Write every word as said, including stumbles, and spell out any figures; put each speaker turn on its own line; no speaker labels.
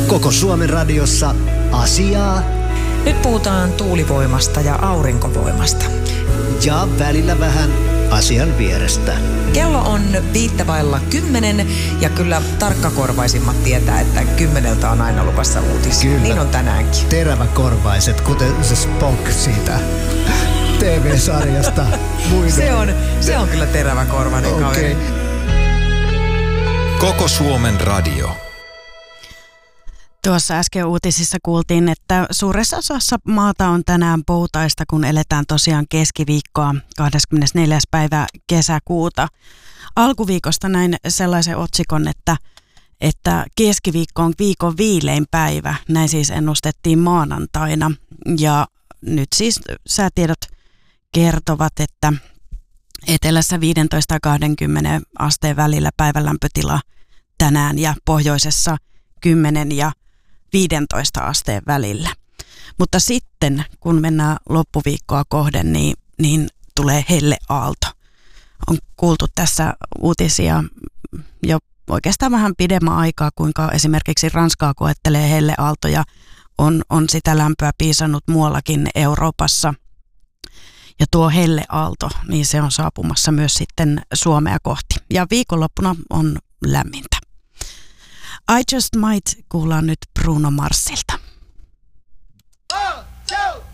Koko Suomen radiossa asiaa
Nyt puhutaan tuulivoimasta ja aurinkovoimasta.
ja välillä vähän asian vierestä.
Kello on viittävailla kymmenen ja kyllä tarkkakorvaisimmat tietää, että kymmeneltä on aina luvassa uutisia.
Kyllä.
Niin on tänäänkin.
Teräväkorvaiset, kuten se Spock siitä T V-sarjasta. Muiden.
Se on, se on kyllä teräväkorvainen
Okei.
kaveri.
Koko Suomen radio.
Tuossa äsken uutisissa kuultiin, että suuressa osassa maata on tänään poutaista, kun eletään tosiaan keskiviikkoa kahdeskymmenesneljäs päivä kesäkuuta. Alkuviikosta näin sellaisen otsikon, että, että keskiviikko on viikon viilein päivä. Näin siis ennustettiin maanantaina. Ja nyt siis säätiedot kertovat, että etelässä viisitoista ja kaksikymmentä asteen välillä päivälämpötila tänään ja pohjoisessa kymmenen ja viisitoista asteen välillä. Mutta sitten, kun mennään loppuviikkoa kohden, niin, niin tulee helleaalto. On kuultu tässä uutisia jo oikeastaan vähän pidemmän aikaa, kuinka esimerkiksi Ranskaa koettelee helleaalto ja on, on sitä lämpöä piisannut muuallakin Euroopassa. Ja tuo helleaalto, niin se on saapumassa myös sitten Suomea kohti. Ja viikonloppuna on lämmintä. I Just Might kuullaan nyt Bruno Marsilta.